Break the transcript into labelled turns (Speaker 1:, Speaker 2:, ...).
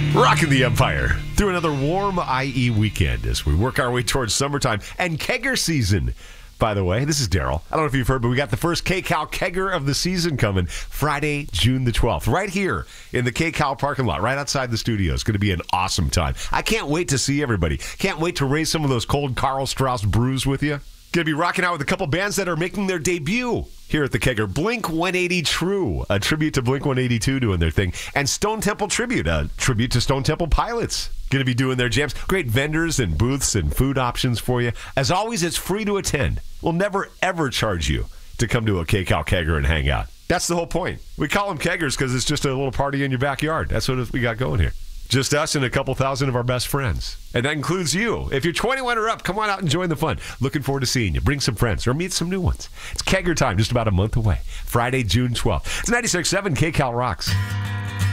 Speaker 1: Rocking the Empire through another warm IE weekend as we work our way towards summertime and kegger season. By the way, this is Daryl. I don't know if you've heard, but we got the first KCAL kegger of the season coming Friday, June the 12th, right here in the KCAL parking lot, right outside the studio. It's going to be an awesome time. I can't wait to see everybody. Can't wait to raise some of those cold Karl Strauss brews with you. Going to be rocking out with a couple bands that are making their debut here at the Kegger. Blink 180 True, a tribute to Blink 182 doing their thing. And Stone Temple Tribute, a tribute to Stone Temple Pilots. Going to be doing their jams. Great vendors and booths and food options for you. As always, it's free to attend. We'll never, ever charge you to come to a KCAL Kegger and hang out. That's the whole point. We call them Keggers because it's just a little party in your backyard. That's what we got going here. Just us and a couple thousand of our best friends. And that includes you. If you're 21 or up, come on out and join the fun. Looking forward to seeing you. Bring some friends or meet some new ones. It's Kegger time, just about a month away. Friday, June 12th. It's 96.7 KCAL Rocks.